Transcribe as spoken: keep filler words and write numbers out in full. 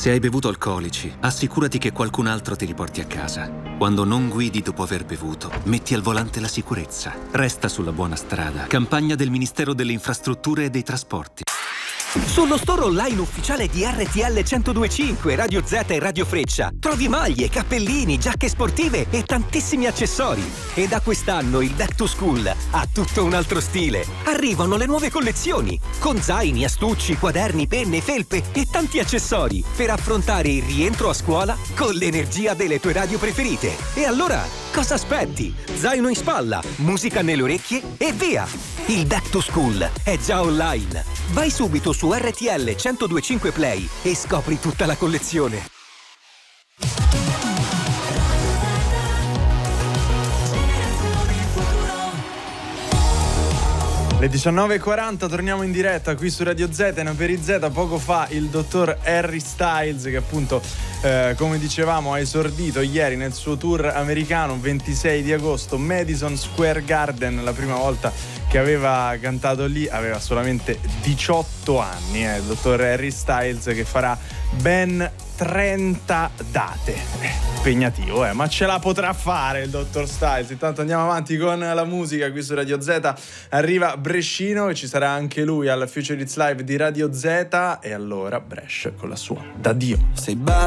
Se hai bevuto alcolici, assicurati che qualcun altro ti riporti a casa. Quando non guidi dopo aver bevuto, metti al volante la sicurezza. Resta sulla buona strada. Campagna del Ministero delle Infrastrutture e dei Trasporti. Sullo store online ufficiale di R T L centodue e cinque, Radio Z e Radio Freccia trovi maglie, cappellini, giacche sportive e tantissimi accessori. E da quest'anno il Back to School ha tutto un altro stile. Arrivano le nuove collezioni con zaini, astucci, quaderni, penne, felpe e tanti accessori per affrontare il rientro a scuola con l'energia delle tue radio preferite. E allora, cosa aspetti? Zaino in spalla, musica nelle orecchie e via! Il Back to School è già online. Vai subito su R T L centodue e cinque Play e scopri tutta la collezione. Le diciannove e quaranta torniamo in diretta qui su Radio Z, in Per Z. Poco fa il dottor Harry Styles, che appunto eh, come dicevamo ha esordito ieri nel suo tour americano, ventisei di agosto, Madison Square Garden, la prima volta che aveva cantato lì. Aveva solamente diciotto anni, eh, il dottor Harry Styles, che farà ben trenta date. Eh, impegnativo, eh, ma ce la potrà fare il dottor Styles. Intanto andiamo avanti con la musica qui su Radio Z. Arriva Brescino e ci sarà anche lui al Future Hits Live di Radio Z. E allora Brescia con la sua Da Dio. Sei